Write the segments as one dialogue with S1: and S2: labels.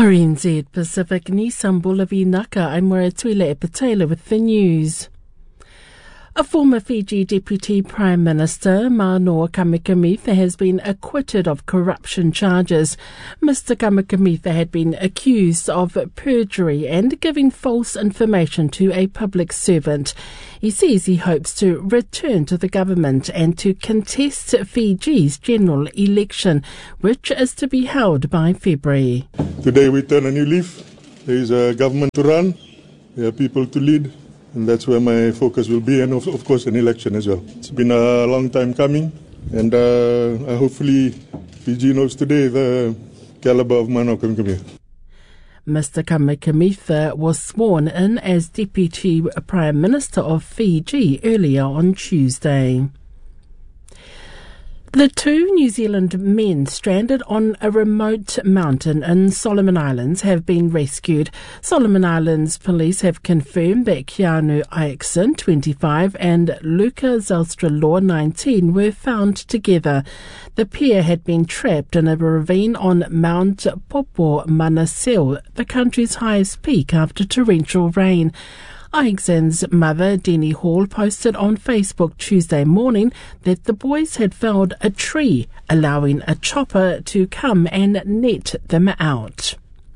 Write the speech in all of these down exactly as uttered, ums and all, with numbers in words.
S1: R N Z Pacific Nissan Bulavi Naka, I'm Tuile Epitela with the news. A former Fiji Deputy Prime Minister, Manoa Kamikamica, has been acquitted of corruption charges. Mister Kamikamica had been accused of perjury and giving false information to a public servant. He says he hopes to return to the government and to contest Fiji's general election, which is to be held by February.
S2: Today we turn a new leaf. There is a government to run, there are people to lead. And that's where my focus will be, and of, of course an election as well. It's been a long time coming, and uh, hopefully Fiji knows today the caliber of Manoa Kamikamica.
S1: Mister Kamikamica was sworn in as Deputy Prime Minister of Fiji earlier on Tuesday. The two New Zealand men stranded on a remote mountain in Solomon Islands have been rescued. Solomon Islands police have confirmed that Keanu Aixon, twenty-five, and Luca Zelstra-Law, nineteen, were found together. The pair had been trapped in a ravine on Mount Popo Manasil, the country's highest peak, after torrential rain. Aixon's mother, Denny Hall, posted on Facebook Tuesday morning that the boys had felled a tree, allowing a chopper to come and net them out.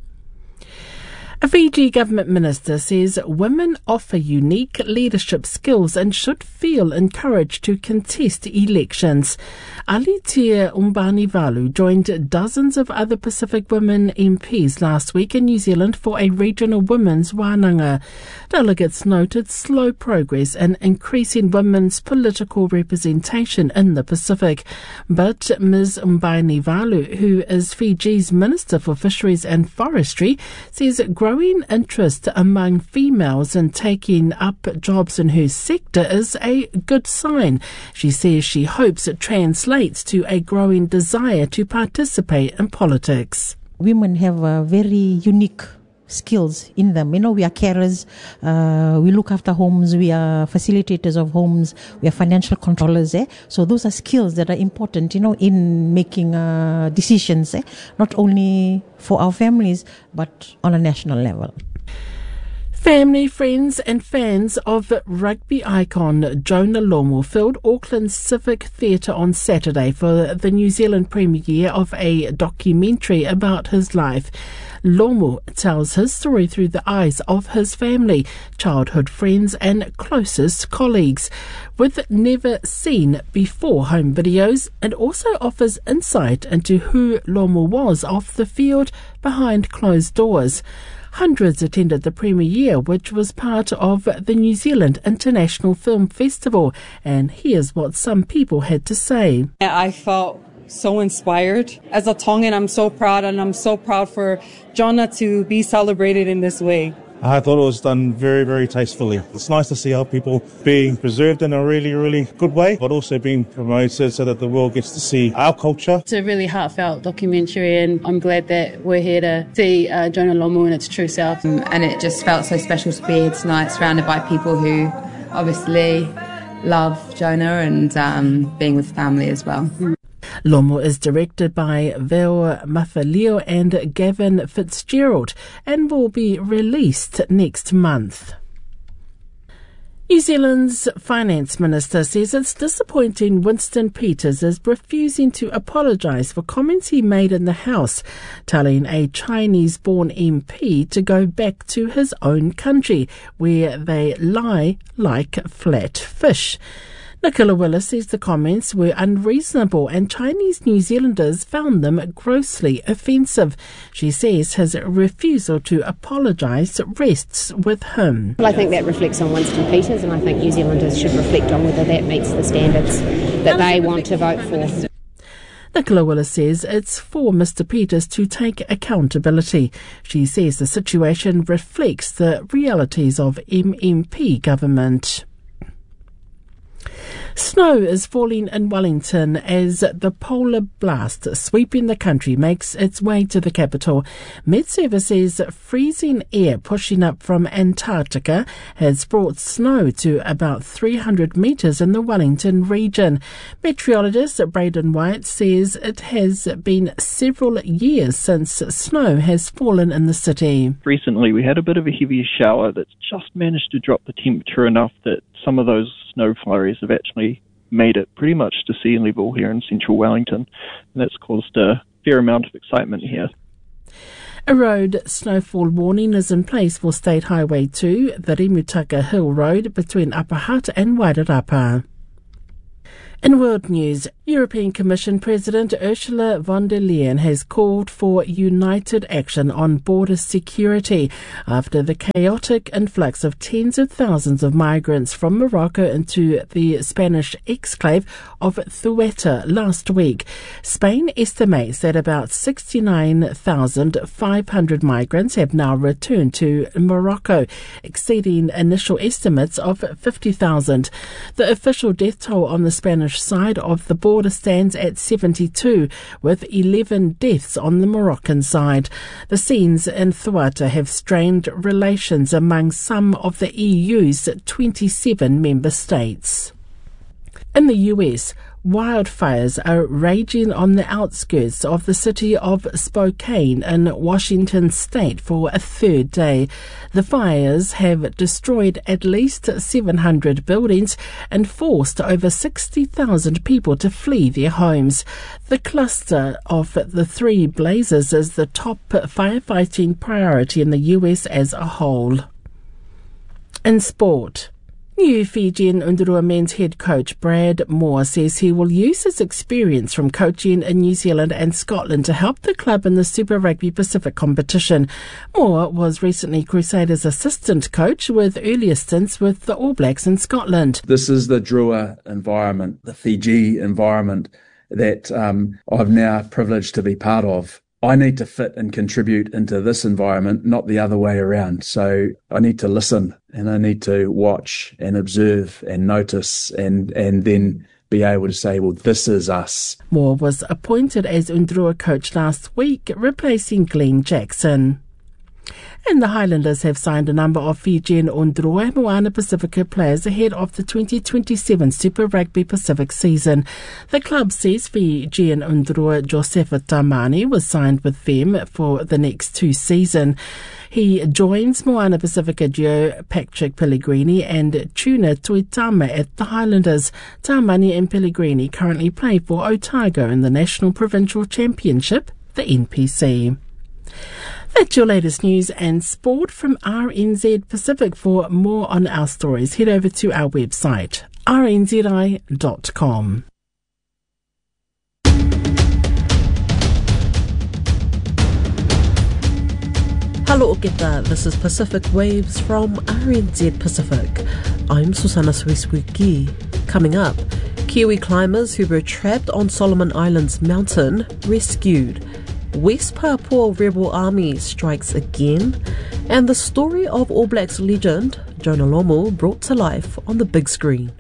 S1: A Fiji government minister says women offer unique leadership skills and should feel encouraged to contest elections. Alitia Umbanivalu joined dozens of other Pacific women M Ps last week in New Zealand for a regional women's wānanga. Delegates noted slow progress in increasing women's political representation in the Pacific. But Miz Umbanivalu, who is Fiji's Minister for Fisheries and Forestry, says growing interest among females in taking up jobs in her sector is a good sign. She says she hopes it translates to a growing desire to participate in politics.
S3: Women have a very unique skills in them. You know, we are carers, uh, we look after homes, we are facilitators of homes, we are financial controllers. Eh? So those are skills that are important, you know, in making uh, decisions, eh? Not only for our families, but on a national level.
S1: Family, friends and fans of rugby icon Jonah Lomu filled Auckland's Civic Theatre on Saturday for the New Zealand premiere of a documentary about his life. Lomu tells his story through the eyes of his family, childhood friends and closest colleagues. With never seen before home videos, it also offers insight into who Lomu was off the field behind closed doors. Hundreds attended the premiere, which was part of the New Zealand International Film Festival, and here's what some people had to say.
S4: I felt so inspired. As a Tongan, I'm so proud, and I'm so proud for Jonah to be celebrated in this way.
S5: I thought it was done very, very tastefully. It's nice to see our people being preserved in a really, really good way, but also being promoted so that the world gets to see our culture.
S6: It's a really heartfelt documentary, and I'm glad that we're here to see uh, Jonah Lomu in its true self.
S7: Um, and it just felt so special to be here tonight, surrounded by people who obviously love Jonah, and um, being with family as well.
S1: Lomu is directed by Veo Mafaleo and Gavin Fitzgerald and will be released next month. New Zealand's Finance Minister says it's disappointing Winston Peters is refusing to apologise for comments he made in the House, telling a Chinese-born M P to go back to his own country, where they lie like flat fish. Nicola Willis says the comments were unreasonable and Chinese New Zealanders found them grossly offensive. She says his refusal to apologise rests with him.
S8: Well, I think that reflects on Winston Peters, and I think New Zealanders should reflect on whether that meets the standards that they want to vote for.
S1: Nicola Willis says it's for Mister Peters to take accountability. She says the situation reflects the realities of M M P government. Snow is falling in Wellington as the polar blast sweeping the country makes its way to the capital. Met Service says freezing air pushing up from Antarctica has brought snow to about three hundred metres in the Wellington region. Meteorologist Braden White says it has been several years since snow has fallen in the city.
S9: Recently we had a bit of a heavier shower that's just managed to drop the temperature enough that some of those snow flurries have actually made it pretty much to sea level here in central Wellington, and that's caused a fair amount of excitement here.
S1: A road snowfall warning is in place for State Highway two, the Rimutaka Hill Road between Upper Hutt and Wairarapa. In world news, European Commission President Ursula von der Leyen has called for united action on border security after the chaotic influx of tens of thousands of migrants from Morocco into the Spanish exclave of Ceuta last week. Spain estimates that about sixty-nine thousand five hundred migrants have now returned to Morocco, exceeding initial estimates of fifty thousand. The official death toll on the Spanish side of the border stands at seventy-two, with eleven deaths on the Moroccan side. The scenes in Ceuta have strained relations among some of the E U's twenty-seven member states. In the U S, wildfires are raging on the outskirts of the city of Spokane in Washington state for a third day. The fires have destroyed at least seven hundred buildings and forced over sixty thousand people to flee their homes. The cluster of the three blazes is the top firefighting priority in the U S as a whole. In sport, new Fijian Undurua men's head coach Brad Moore says he will use his experience from coaching in New Zealand and Scotland to help the club in the Super Rugby Pacific competition. Moore was recently Crusaders' assistant coach with earlier stints with the All Blacks in Scotland.
S10: This is the Drua environment, the Fiji environment that um, I've now privileged to be part of. I need to fit and contribute into this environment, not the other way around. So I need to listen and I need to watch and observe and notice and, and then be able to say, well, this is us.
S1: Moore was appointed as Undurua coach last week, replacing Glenn Jackson. And the Highlanders have signed a number of Fijian Undurua and Moana Pacifica players ahead of the twenty twenty-seven Super Rugby Pacific season. The club says Fijian Undurua Josefa Tamani was signed with them for the next two seasons. He joins Moana Pacifica duo Patrick Pellegrini and Tuna Tuitama at the Highlanders. Tamani and Pellegrini currently play for Otago in the National Provincial Championship, the N P C. That's your latest news and sport from R N Z Pacific. For more on our stories, head over to our website, r n z i dot com.
S11: Hello, Oketa. This is Pacific Waves from R N Z Pacific. I'm Susanna Suiswiki. Coming up, Kiwi climbers who were trapped on Solomon Islands mountain rescued. West Papua Rebel Army strikes again, and the story of All Blacks legend Jonah Lomu brought to life on the big screen.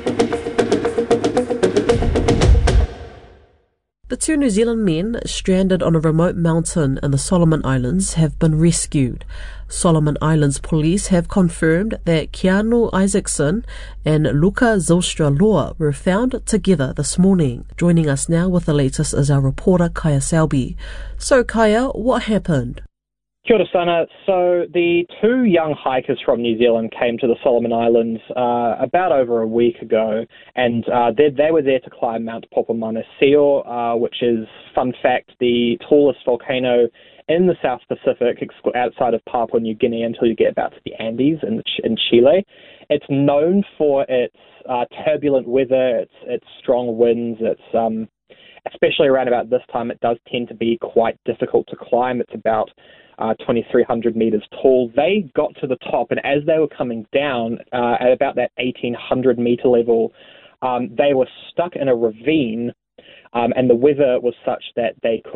S11: The two New Zealand men stranded on a remote mountain in the Solomon Islands have been rescued. Solomon Islands police have confirmed that Keanu Isaacson and Luka Zylstra-Loa were found together this morning. Joining us now with the latest is our reporter Kaya Selby. So Kaya, what happened?
S12: Kia ora sana. So the two young hikers from New Zealand came to the Solomon Islands uh, about over a week ago, and uh, they, they were there to climb Mount Popomanasio, uh, which is, fun fact, the tallest volcano in the South Pacific outside of Papua New Guinea until you get about to the Andes in, in Chile. It's known for its uh, turbulent weather, its, its strong winds, its um, especially around about this time, it does tend to be quite difficult to climb. It's about Uh, twenty-three hundred metres tall. They got to the top, and as they were coming down uh, at about that eighteen hundred metre level, um, they were stuck in a ravine, um, and the weather was such that they couldn't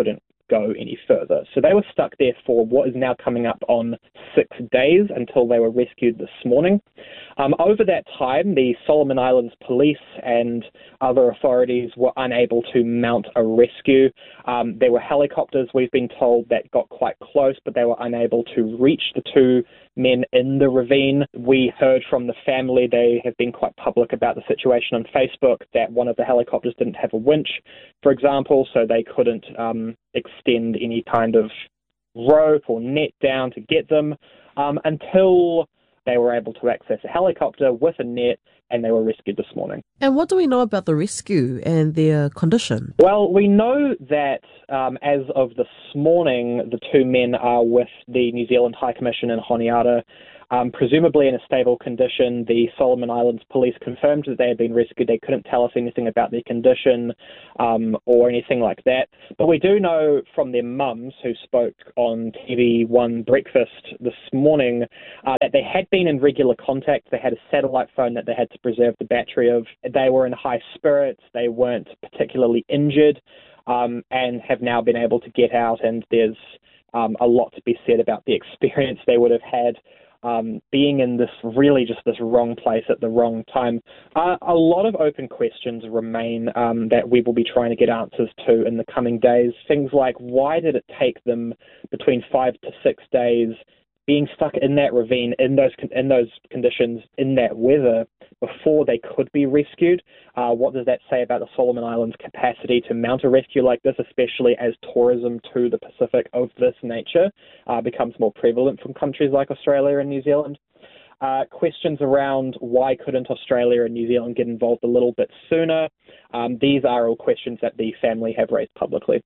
S12: go any further. So they were stuck there for what is now coming up on six days until they were rescued this morning. Um, over that time, the Solomon Islands police and other authorities were unable to mount a rescue. Um, there were helicopters, we've been told, that got quite close, but they were unable to reach the two men in the ravine. We heard from the family, they have been quite public about the situation on Facebook, that one of the helicopters didn't have a winch, for example, so they couldn't um, extend any kind of rope or net down to get them um, until they were able to access a helicopter with a net, and they were rescued this morning.
S11: And what do we know about the rescue and their condition?
S12: Well, we know that um, as of this morning, the two men are with the New Zealand High Commission in Honiara, um, presumably in a stable condition. The Solomon Islands police confirmed that they had been rescued. They couldn't tell us anything about their condition um, or anything like that. But we do know from their mums, who spoke on T V one Breakfast this morning, uh, that they had been in regular contact. They had a satellite phone that they had to preserve the battery of. They were in high spirits. They weren't particularly injured um, and have now been able to get out. And there's um, a lot to be said about the experience they would have had Um, being in this really just this wrong place at the wrong time. Uh, a lot of open questions remain um, that we will be trying to get answers to in the coming days. Things like, why did it take them between five to six days being stuck in that ravine, in those in those conditions, in that weather, before they could be rescued? Uh, what does that say about the Solomon Islands' capacity to mount a rescue like this, especially as tourism to the Pacific of this nature uh, becomes more prevalent from countries like Australia and New Zealand? Uh, questions around why couldn't Australia and New Zealand get involved a little bit sooner? Um, these are all questions that the family have raised publicly.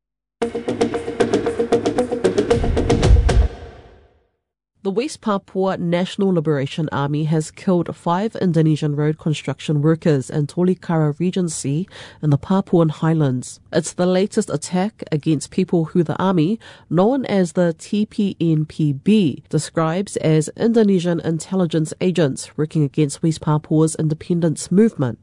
S11: The West Papua National Liberation Army has killed five Indonesian road construction workers in Tolikara Regency in the Papuan Highlands. It's the latest attack against people who the army, known as the T P N P B, describes as Indonesian intelligence agents working against West Papua's independence movement.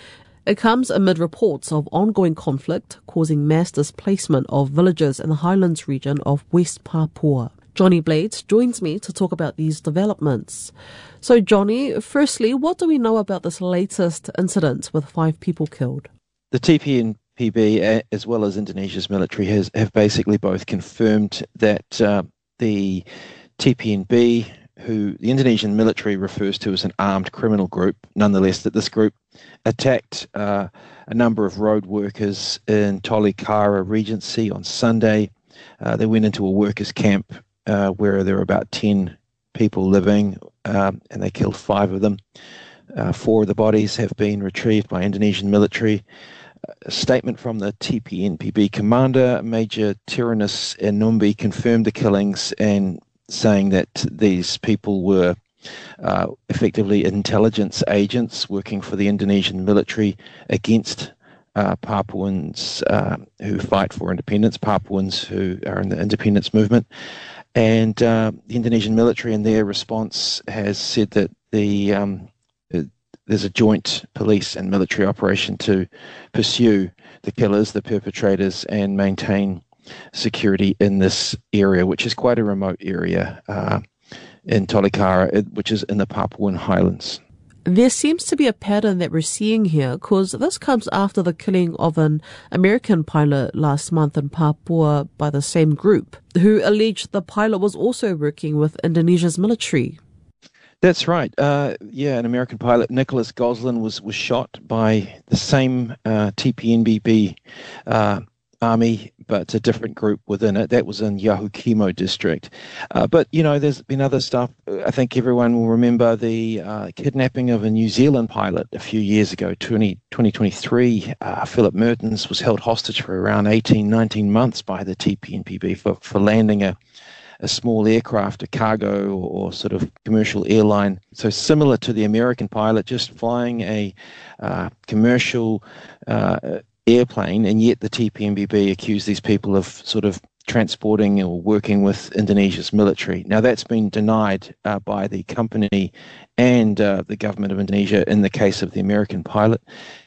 S11: It comes amid reports of ongoing conflict causing mass displacement of villagers in the Highlands region of West Papua. Johnny Blades joins me to talk about these developments. So, Johnny, firstly, what do we know about this latest incident with five people killed?
S13: The T P N P B, as well as Indonesia's military, has have basically both confirmed that uh, the T P N B, who the Indonesian military refers to as an armed criminal group, nonetheless, that this group attacked uh, a number of road workers in Tolikara Regency on Sunday. Uh, they went into a workers' camp Uh, where there were about ten people living, um, and they killed five of them. Uh, four of the bodies have been retrieved by Indonesian military. A statement from the T P N P B commander, Major Tyrannus Enumbi, confirmed the killings and saying that these people were uh, effectively intelligence agents working for the Indonesian military against Uh, Papuans uh, who fight for independence, Papuans who are in the independence movement. And uh, the Indonesian military in their response has said that the um, uh, there's a joint police and military operation to pursue the killers, the perpetrators, and maintain security in this area, which is quite a remote area uh, in Tolikara, which is in the Papuan Highlands.
S11: There seems to be a pattern that we're seeing here, because this comes after the killing of an American pilot last month in Papua by the same group, who alleged the pilot was also working with Indonesia's military.
S13: That's right. Uh, yeah, an American pilot, Nicholas Goslin, was, was shot by the same uh, T P N P B uh, army, but a different group within it. That was in Yahukimo district. Uh, but, you know, there's been other stuff. I think everyone will remember the uh, kidnapping of a New Zealand pilot a few years ago, twenty twenty-three. Uh, Philip Mertens was held hostage for around eighteen, nineteen months by the T P N P B for, for landing a, a small aircraft, a cargo or, or sort of commercial airline. So similar to the American pilot, just flying a uh, commercial uh airplane, and yet the T P N P B accused these people of sort of transporting or working with Indonesia's military. Now, that's been denied uh, by the company and uh, the government of Indonesia in the case of the American pilot.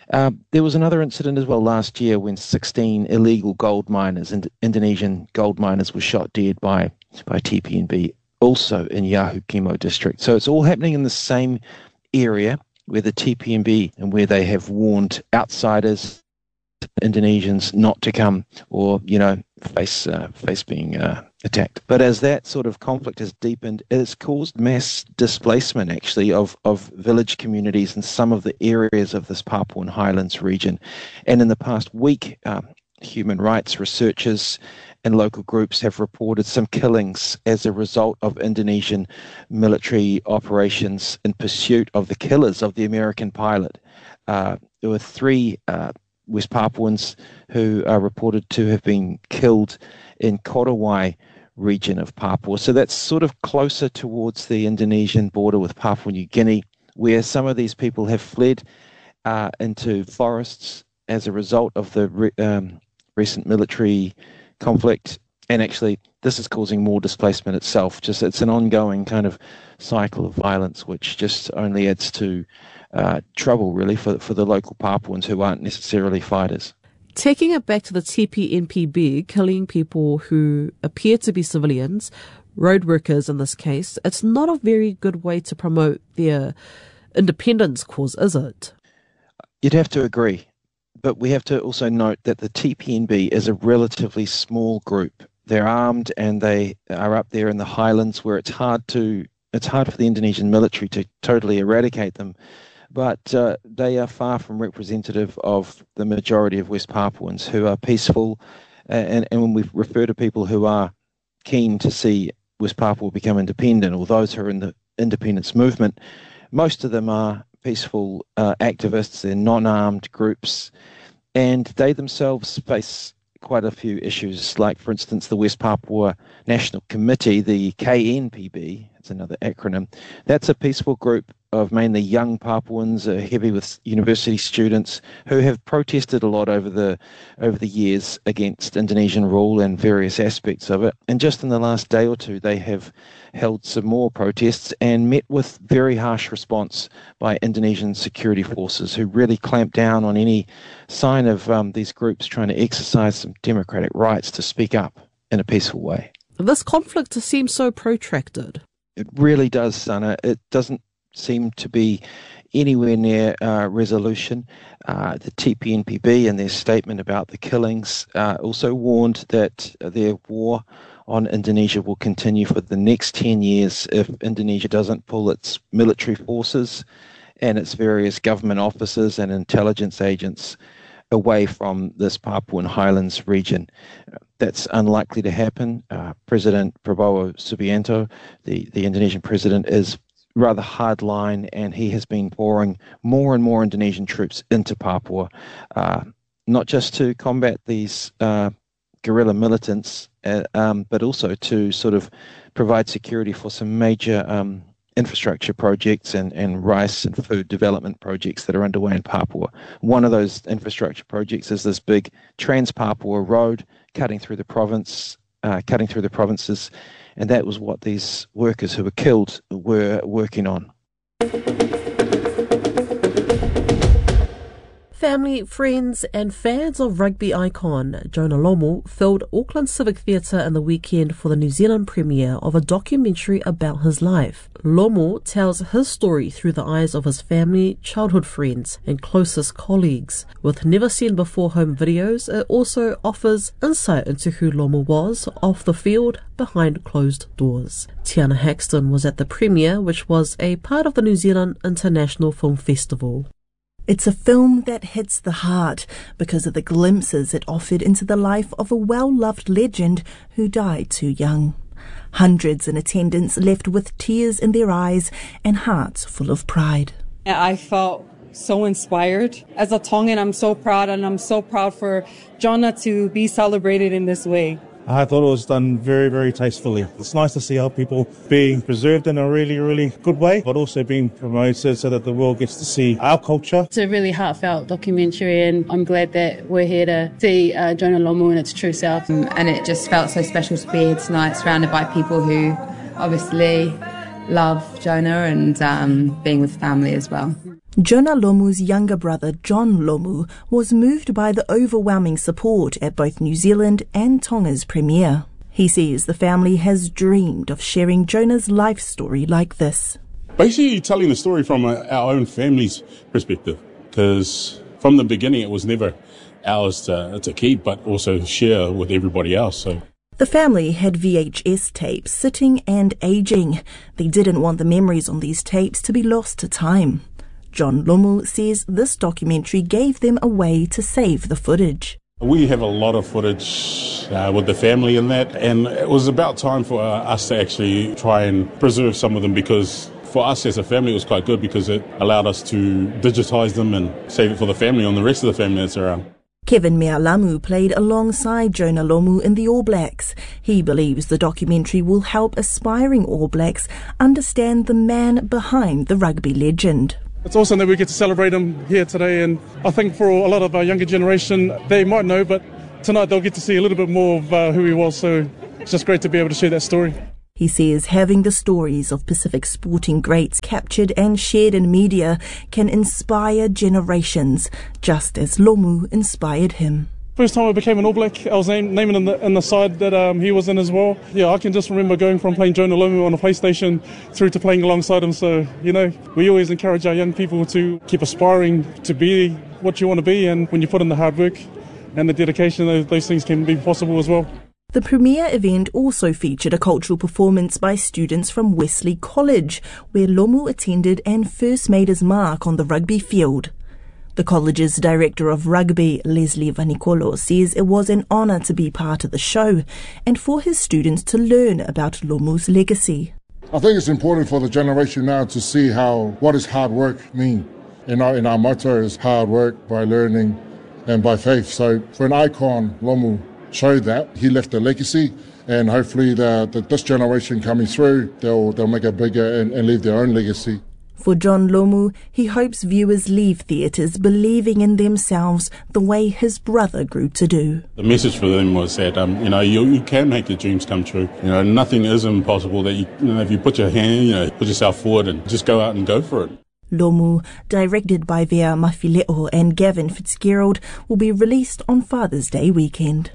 S13: Uh, there was another incident as well last year when sixteen illegal gold miners, ind- Indonesian gold miners, were shot dead by, by T P N B, also in Yahukimo district. So it's all happening in the same area where the T P N B and where they have warned outsiders, Indonesians, not to come or, you know, face uh, face being uh, attacked. But as that sort of conflict has deepened, it has caused mass displacement, actually, of, of village communities in some of the areas of this Papuan Highlands region. And in the past week, um, human rights researchers and local groups have reported some killings as a result of Indonesian military operations in pursuit of the killers of the American pilot. Uh, there were three uh, West Papuans who are reported to have been killed in Korowai region of Papua. So that's sort of closer towards the Indonesian border with Papua New Guinea, where some of these people have fled uh, into forests as a result of the re- um, recent military conflict. And actually, this is causing more displacement itself. Just it's an ongoing kind of cycle of violence, which just only adds to uh, trouble, really, for for the local Papuans who aren't necessarily fighters.
S11: Taking it back to the T P N P B, killing people who appear to be civilians, road workers in this case, it's not a very good way to promote their independence cause, is it?
S13: You'd have to agree. But we have to also note that the T P N B is a relatively small group. They're armed and they are up there in the highlands where it's hard to it's hard for the Indonesian military to totally eradicate them. But uh, they are far from representative of the majority of West Papuans who are peaceful. And, and when we refer to people who are keen to see West Papua become independent, or those who are in the independence movement, most of them are peaceful uh, activists. They're non-armed groups, and they themselves face quite a few issues, like, for instance, the West Papua National Committee, the K N P B, it's another acronym. That's a peaceful group of mainly young Papuans, uh, heavy with university students, who have protested a lot over the over the years against Indonesian rule and various aspects of it. And just in the last day or two, they have held some more protests and met with very harsh response by Indonesian security forces, who really clamped down on any sign of um, these groups trying to exercise some democratic rights to speak up in a peaceful way.
S11: This conflict seems so protracted.
S13: It really does, Sana. It doesn't seem to be anywhere near uh, resolution. Uh, the T P N P B, in their statement about the killings, uh, also warned that their war on Indonesia will continue for the next ten years if Indonesia doesn't pull its military forces and its various government officers and intelligence agents away from this Papuan Highlands region. That's unlikely to happen. Uh, President Prabowo Subianto, the, the Indonesian president, is rather hardline, and he has been pouring more and more Indonesian troops into Papua, uh, not just to combat these uh, guerrilla militants, uh, um, but also to sort of provide security for some major um, infrastructure projects and, and rice and food development projects that are underway in Papua. One of those infrastructure projects is this big Trans-Papua road cutting through the province, uh, cutting through the provinces, and that was what these workers who were killed were working on.
S11: Family, friends and fans of rugby icon Jonah Lomu filled Auckland Civic Theatre in the weekend for the New Zealand premiere of a documentary about his life. Lomu tells his story through the eyes of his family, childhood friends and closest colleagues. With never-seen-before home videos, it also offers insight into who Lomu was off the field, behind closed doors. Tiana Haxton was at the premiere, which was a part of the New Zealand International Film Festival.
S14: It's a film that hits the heart because of the glimpses it offered into the life of a well-loved legend who died too young. Hundreds in attendance left with tears in their eyes and hearts full of pride.
S4: I felt so inspired. As a Tongan, I'm so proud, and I'm so proud for Jonah to be celebrated in this way.
S5: I thought it was done very, very tastefully. It's nice to see our people being preserved in a really, really good way, but also being promoted so that the world gets to see our culture.
S6: It's a really heartfelt documentary, and I'm glad that we're here to see uh, Jonah Lomu in its true self.
S7: Um, and it just felt so special to be here tonight, surrounded by people who obviously love Jonah and um, being with family as well.
S14: Jonah Lomu's younger brother, John Lomu, was moved by the overwhelming support at both New Zealand and Tonga's premiere. He says the family has dreamed of sharing Jonah's life story like this.
S15: Basically telling the story from our own family's perspective, because from the beginning it was never ours to, to keep, but also share with everybody else. So.
S14: The family had V H S tapes sitting and aging. They didn't want the memories on these tapes to be lost to time. John Lomu says this documentary gave them a way to save the footage.
S15: We have a lot of footage uh, with the family in that, and it was about time for uh, us to actually try and preserve some of them, because for us as a family it was quite good because it allowed us to digitise them and save it for the family and the rest of the family that's around.
S14: Kevin Mealamu played alongside Jonah Lomu in the All Blacks. He believes the documentary will help aspiring All Blacks understand the man behind the rugby legend.
S16: It's awesome that we get to celebrate him here today, and I think for a lot of our younger generation, they might know, but tonight they'll get to see a little bit more of uh, who he was, so it's just great to be able to share that story.
S14: He says having the stories of Pacific sporting greats captured and shared in media can inspire generations, just as Lomu inspired him.
S16: First time I became an All Black, I was named, naming in the, in the side that um, he was in as well. Yeah, I can just remember going from playing Jonah Lomu on a PlayStation through to playing alongside him. So, you know, we always encourage our young people to keep aspiring to be what you want to be, and when you put in the hard work and the dedication, those, those things can be possible as well.
S14: The premiere event also featured a cultural performance by students from Wesley College, where Lomu attended and first made his mark on the rugby field. The college's director of rugby, Leslie Vanikolo, says it was an honour to be part of the show and for his students to learn about Lomu's legacy.
S17: I think it's important for the generation now to see how what does hard work mean. And our, and our motto is hard work by learning and by faith. So for an icon, Lomu showed that. He left a legacy, and hopefully the, the, this generation coming through, they'll, they'll make it bigger and, and leave their own legacy.
S14: For John Lomu, he hopes viewers leave theatres believing in themselves the way his brother grew to do.
S15: The message for them was that, um, you know, you, you can make your dreams come true. You know, nothing is impossible. That you, you know, if you put your hand, you know, put yourself forward and just go out and go for it.
S14: Lomu, directed by Vea Mafileo and Gavin Fitzgerald, will be released on Father's Day weekend.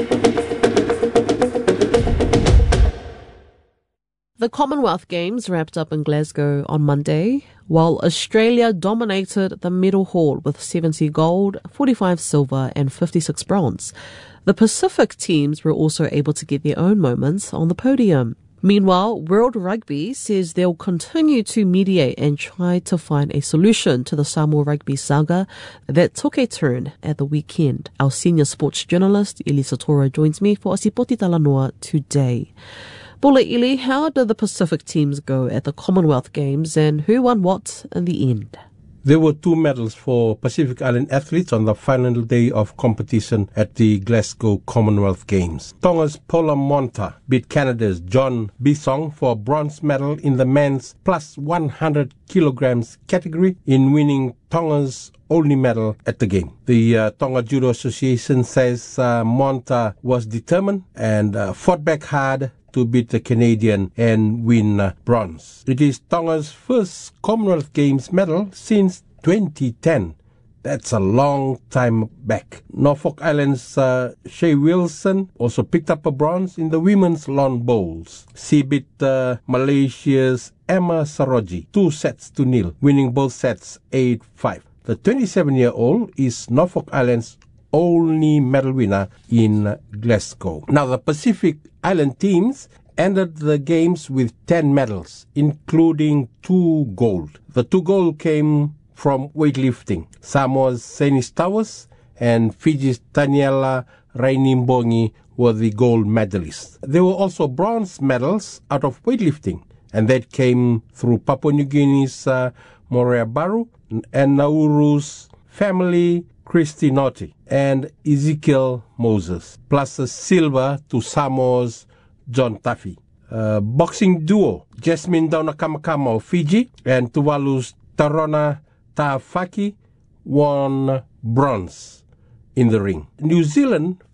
S11: The Commonwealth Games wrapped up in Glasgow on Monday, while Australia dominated the medal haul with seventy gold, forty-five silver and fifty-six bronze. The Pacific teams were also able to get their own moments on the podium. Meanwhile, World Rugby says they'll continue to mediate and try to find a solution to the Samoa rugby saga that took a turn at the weekend. Our senior sports journalist, Elisa Toro, joins me for Asipoti Talanoa today. Bula Ili, how did the Pacific teams go at the Commonwealth Games and who won what in the end?
S18: There were two medals for Pacific Island athletes on the final day of competition at the Glasgow Commonwealth Games. Tonga's Paula Monta beat Canada's John Bisong for a bronze medal in the men's plus one hundred kilograms category in winning Tonga's only medal at the game. The uh, Tonga Judo Association says uh, Monta was determined and uh, fought back hard to beat the Canadian and win uh, bronze. It is Tonga's first Commonwealth Games medal since twenty ten. That's a long time back. Norfolk Island's uh, Shay Wilson also picked up a bronze in the women's lawn bowls. She beat uh, Malaysia's Emma Saroji two sets to nil, winning both sets eight five. The twenty-seven-year-old is Norfolk Island's only medal winner in Glasgow. Now, the Pacific Island teams ended the games with ten medals, including two gold. The two gold came from weightlifting. Samoa's Senis Towers and Fiji's Daniela Rainimbongi were the gold medalists. There were also bronze medals out of weightlifting, and that came through Papua New Guinea's uh, Morea Baru and Nauru's family Christy Naughty and Ezekiel Moses, plus a silver to Samoa's John Taffy. Uh, boxing duo Jasmine Daunakamakama of Fiji and Tuvalu's Tarona Taafaki won bronze in the ring. New Zealand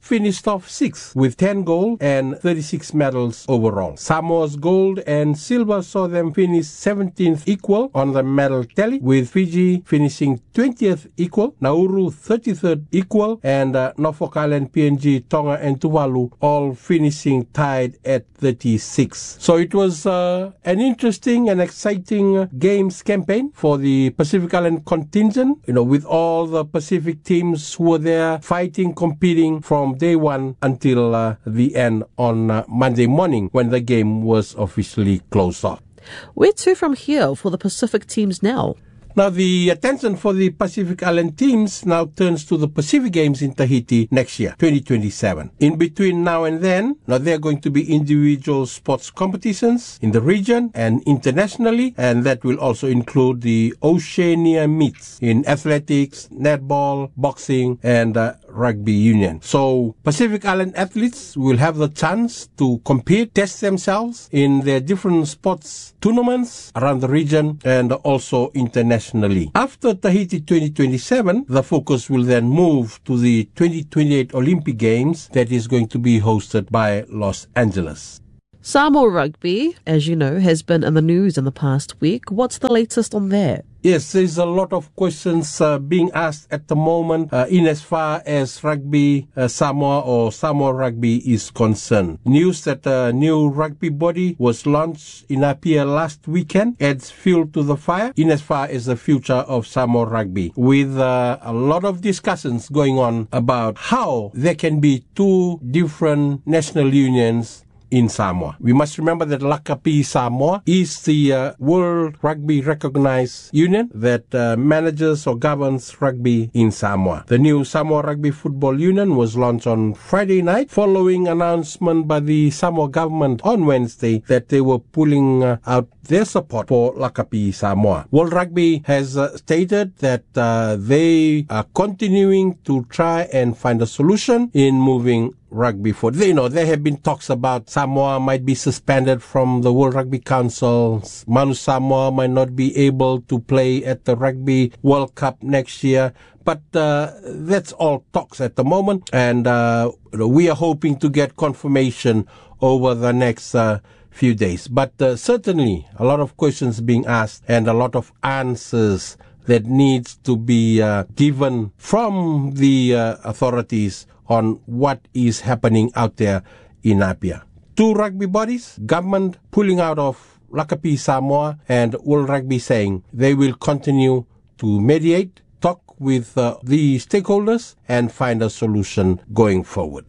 S18: finished off sixth with ten gold and thirty-six medals overall. Samoa's gold and silver saw them finish seventeenth equal on the medal tally, with Fiji finishing twentieth equal, Nauru thirty-third equal, and uh, Norfolk Island, P N G, Tonga and Tuvalu all finishing tied at thirty-six. So it was uh, an interesting and exciting uh, games campaign for the Pacific Island contingent, you know, with all the Pacific teams who were there fighting, competing from day one until uh, the end on uh, Monday morning when the game was officially closed off.
S11: Where to from here for the Pacific teams now?
S18: Now, the attention for the Pacific Island teams now turns to the Pacific Games in Tahiti next year, twenty twenty-seven. In between now and then, now there are going to be individual sports competitions in the region and internationally, and that will also include the Oceania meets in athletics, netball, boxing, and uh, rugby union. So Pacific Island athletes will have the chance to compete, test themselves in their different sports tournaments around the region and also internationally. After Tahiti twenty twenty-seven, the focus will then move to the twenty twenty-eight Olympic Games that is going to be hosted by Los Angeles.
S11: Samoa Rugby, as you know, has been in the news in the past week. What's the latest on that?
S18: Yes, there's a lot of questions uh, being asked at the moment uh, in as far as rugby uh, Samoa or Samoa Rugby is concerned. News that a new rugby body was launched in Apia last weekend adds fuel to the fire in as far as the future of Samoa Rugby, with uh, a lot of discussions going on about how there can be two different national unions in Samoa. We must remember that Lakapi Samoa is the uh, World Rugby recognized union that uh, manages or governs rugby in Samoa. The new Samoa Rugby Football Union was launched on Friday night following announcement by the Samoa government on Wednesday that they were pulling uh, out their support for Lakapi Samoa. World Rugby has uh, stated that uh, they are continuing to try and find a solution in moving rugby forward. You know, there have been talks about Samoa might be suspended from the World Rugby Council. Manu Samoa might not be able to play at the Rugby World Cup next year. But uh, that's all talks at the moment, and uh, we are hoping to get confirmation over the next uh, few days. But uh, certainly a lot of questions being asked and a lot of answers that needs to be uh, given from the uh, authorities on what is happening out there in Apia. Two rugby bodies, government pulling out of Lakapi Samoa, and World Rugby saying they will continue to mediate, talk with uh, the stakeholders and find a solution going forward.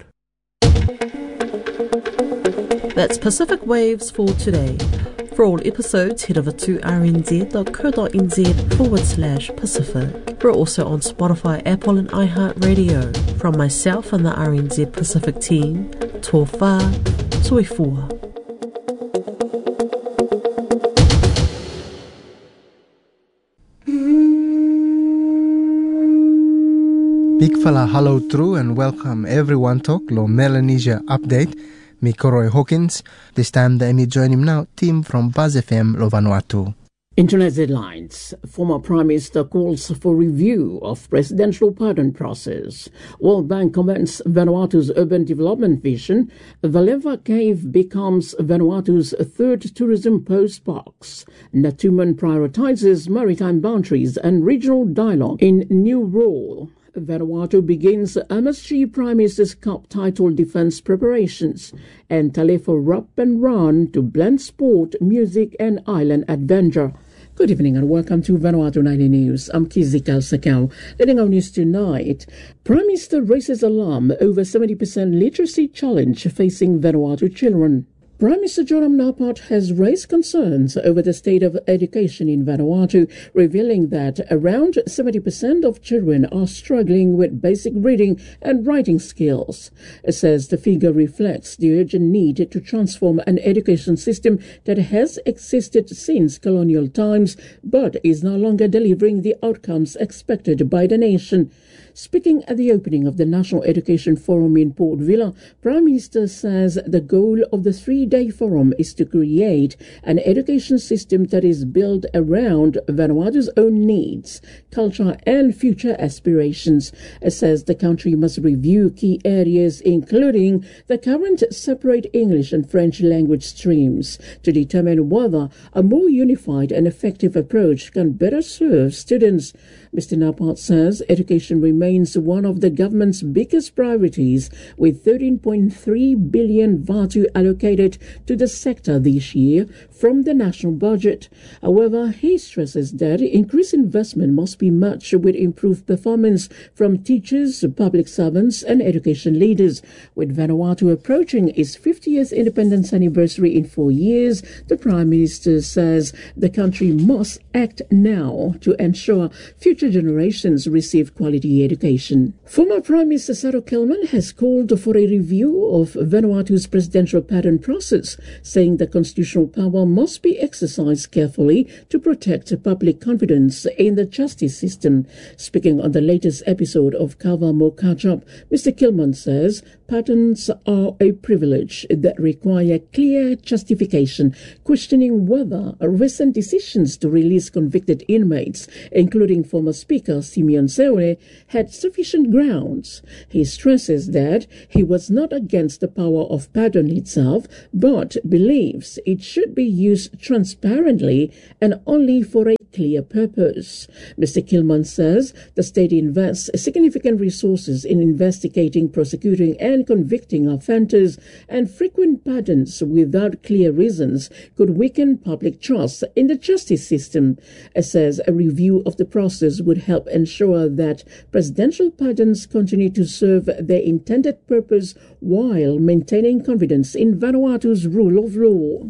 S11: That's Pacific Waves for today. For all episodes, head over to rnz.co.nz forward slash Pacific. We're also on Spotify, Apple and iHeartRadio. From myself and the R N Z Pacific team, tō whā, soifua.
S19: Big fella hello true and welcome everyone to Lo Melanesia Update. Me Koroi Hawkins. This time the me join him now, team from Buzz F M Lo Vanuatu.
S20: Internet headlines. Former Prime Minister calls for review of presidential pardon process. World Bank comments Vanuatu's urban development vision. Valeva Cave becomes Vanuatu's third tourism postbox. Natuman prioritizes maritime boundaries and regional dialogue in new role. Vanuatu begins M S G Prime Minister's Cup title defense preparations, and Talefa Rup and Run to blend sport, music and island adventure. Good evening and welcome to Vanuatu ninety News. I'm Kizikal Sakau. Leading our news tonight, Prime Minister raises alarm over seventy percent literacy challenge facing Vanuatu children. Prime Minister Joram Napat has raised concerns over the state of education in Vanuatu, revealing that around seventy percent of children are struggling with basic reading and writing skills. It says the figure reflects the urgent need to transform an education system that has existed since colonial times but is no longer delivering the outcomes expected by the nation. Speaking at the opening of the National Education Forum in Port Vila, Prime Minister says the goal of the three-day forum is to create an education system that is built around Vanuatu's own needs, culture and future aspirations. It says the country must review key areas including the current separate English and French language streams to determine whether a more unified and effective approach can better serve students. Mister Napart says education remains one of the government's biggest priorities, with thirteen point three billion Vatu allocated to the sector this year from the national budget. However, he stresses that increased investment must be matched with improved performance from teachers, public servants and education leaders. With Vanuatu approaching its fiftieth independence anniversary in four years, the Prime Minister says the country must act now to ensure future generations receive quality education. Former Prime Minister Saro Kilman has called for a review of Vanuatu's presidential pardon process, saying the constitutional power must be exercised carefully to protect public confidence in the justice system. Speaking on the latest episode of Kava Mo Kachap, Mister Kilman says pardons are a privilege that require clear justification, questioning whether recent decisions to release convicted inmates, including former Speaker Simeon Seole, had sufficient grounds. He stresses that he was not against the power of pardon itself, but believes it should be used transparently and only for a clear purpose. Mister Kilman says the state invests significant resources in investigating, prosecuting and convicting offenders, and frequent pardons without clear reasons could weaken public trust in the justice system. It says a review of the process would help ensure that presidential pardons continue to serve their intended purpose while maintaining confidence in Vanuatu's rule of law.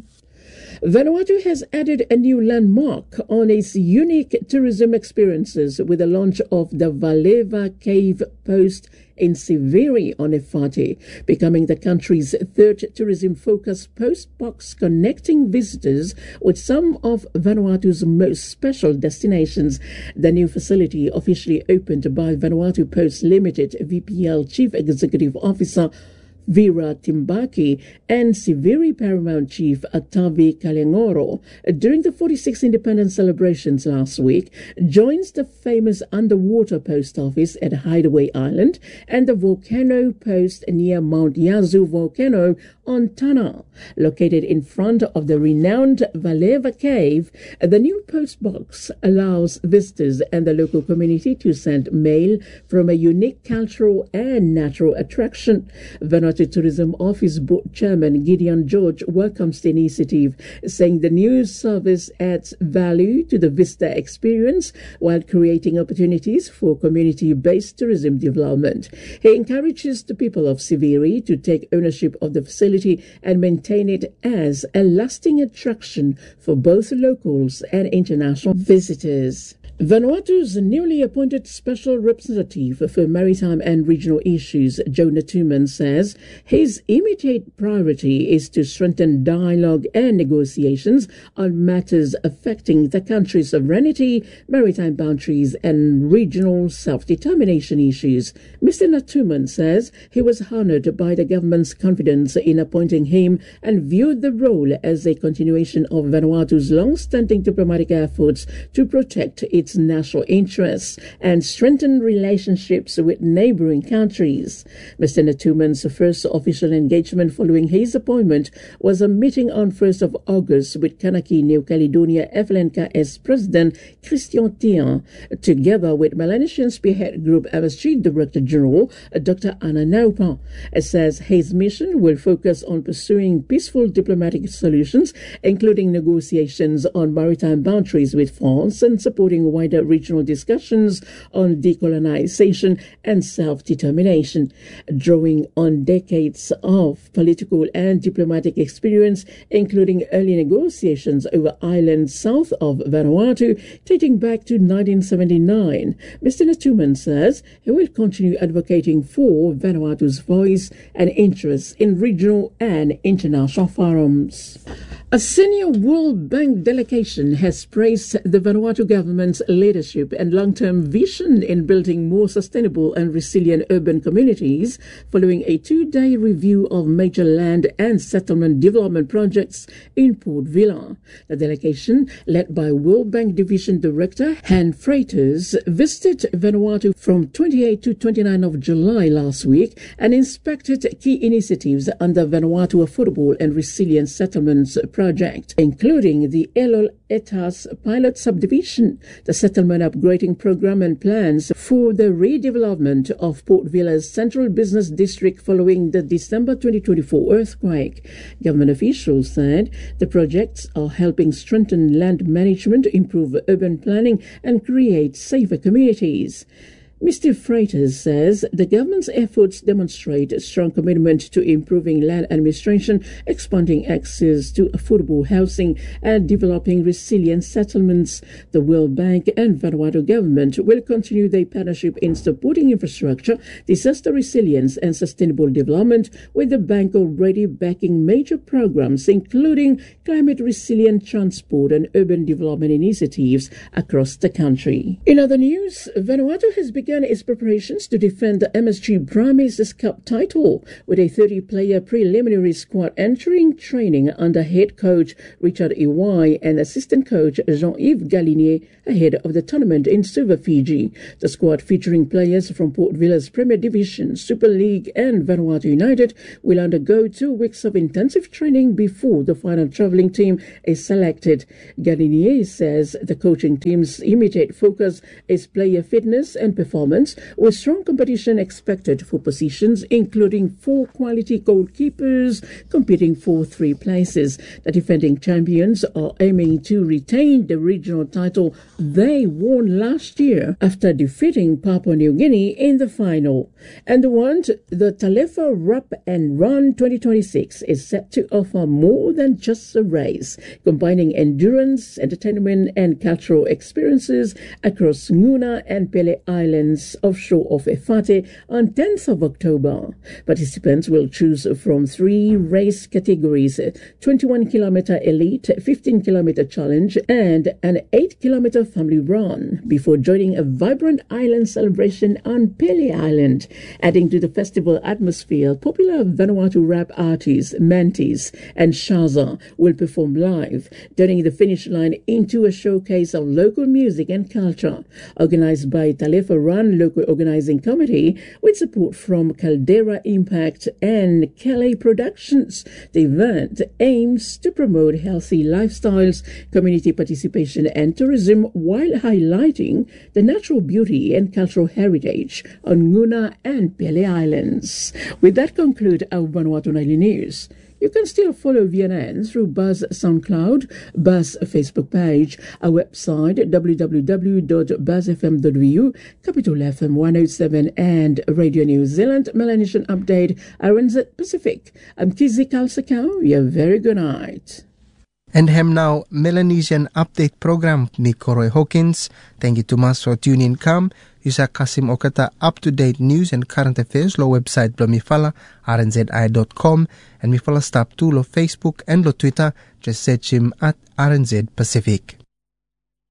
S20: Vanuatu has added a new landmark on its unique tourism experiences with the launch of the Valeva Cave Post in Siviri on Efate, becoming the country's third tourism-focused post box connecting visitors with some of Vanuatu's most special destinations. The new facility, officially opened by Vanuatu Post Limited V P L Chief Executive Officer Vera Timbaki and Siviri Paramount Chief Atavi Kalengoro during the forty-sixth independence celebrations last week, joins the famous underwater post office at Hideaway Island and the volcano post near Mount Yazoo volcano on Tana. Located in front of the renowned Valeva Cave, the new post box allows visitors and the local community to send mail from a unique cultural and natural attraction. Vanuatu Tourism Office Board Chairman Gideon George welcomes the initiative, saying the new service adds value to the visitor experience while creating opportunities for community-based tourism development. He encourages the people of Siviri to take ownership of the facility and maintain it as a lasting attraction for both locals and international visitors. Vanuatu's newly appointed Special Representative for Maritime and Regional Issues, Joe Natuman, says his immediate priority is to strengthen dialogue and negotiations on matters affecting the country's sovereignty, maritime boundaries and regional self-determination issues. Mister Natuman says he was honored by the government's confidence in appointing him and viewed the role as a continuation of Vanuatu's long-standing diplomatic efforts to protect its national interests and strengthen relationships with neighboring countries. Mister Natuman's first official engagement following his appointment was a meeting on first of August with Kanaki New Caledonia F L N K S President Christian Tian, together with Melanesian Spearhead Group M S G Director General Doctor Anna Naupa. It says his mission will focus on pursuing peaceful diplomatic solutions, including negotiations on maritime boundaries with France and supporting wider regional discussions on decolonization and self-determination. Drawing on decades of political and diplomatic experience, including early negotiations over islands south of Vanuatu dating back to nineteen seventy-nine, Mister Natuman says he will continue advocating for Vanuatu's voice and interests in regional and international forums. A senior World Bank delegation has praised the Vanuatu government's leadership and long-term vision in building more sustainable and resilient urban communities following a two-day review of major land and settlement development projects in Port Vila. The delegation, led by World Bank Division Director Han Freitas, visited Vanuatu from twenty-eighth to twenty-ninth of July last week and inspected key initiatives under Vanuatu Affordable and Resilient Settlements project, including the Elol Etas pilot subdivision, the settlement upgrading program and plans for the redevelopment of Port Vila's central business district following the December twenty twenty-four earthquake. Government officials said the projects are helping strengthen land management, improve urban planning and create safer communities. Mister Freitas says the government's efforts demonstrate a strong commitment to improving land administration, expanding access to affordable housing, and developing resilient settlements. The World Bank and Vanuatu government will continue their partnership in supporting infrastructure, disaster resilience, and sustainable development, with the bank already backing major programs including climate resilient transport and urban development initiatives across the country. In other news, Vanuatu has begun began its preparations to defend the M S G Primates Cup title, with a thirty-player preliminary squad entering training under head coach Richard Iwai and assistant coach Jean-Yves Galinier ahead of the tournament in Suva, Fiji. The squad, featuring players from Port Vila's Premier Division, Super League and Vanuatu United, will undergo two weeks of intensive training before the final travelling team is selected. Galinier says the coaching team's immediate focus is player fitness and performance, with strong competition expected for positions including four quality goalkeepers competing for three places. The defending champions are aiming to retain the regional title they won last year after defeating Papua New Guinea in the final. And the one, the Talefa Rap and Run twenty twenty-six is set to offer more than just a race, combining endurance, entertainment and cultural experiences across Nguna and Pele Islands offshore of Efate on tenth of October. Participants will choose from three race categories: twenty-one kilometer elite, fifteen kilometer challenge and an eight kilometer family run, before joining a vibrant island celebration on Pele Island. Adding to the festival atmosphere, popular Vanuatu rap artists Mantis and Shaza will perform live, turning the finish line into a showcase of local music and culture. Organized by Talefa Run Local Organizing Committee with support from Caldera Impact and Calais Productions, the event aims to promote healthy lifestyles, community participation and tourism while highlighting the natural beauty and cultural heritage on Nguna and Pele Islands. With that, conclude our Vanuatu Nightly News. You can still follow V N N through Buzz SoundCloud, Buzz Facebook page, our website w w w dot buzz f m dot v u, Capital F M one oh seven and Radio New Zealand Melanesian Update, R N Z Pacific. I'm Kizzy Kalsakau. You have a very good night.
S19: And hem now Melanesian Update program mi Koroi Hawkins. Thank you too much for tuning in. Come, Yusa Kasim Okata up-to-date news and current affairs lo website lo mi fala r n z i dot com and mi fala stop to lo Facebook and lo Twitter. Just search him at R N Z Pacific.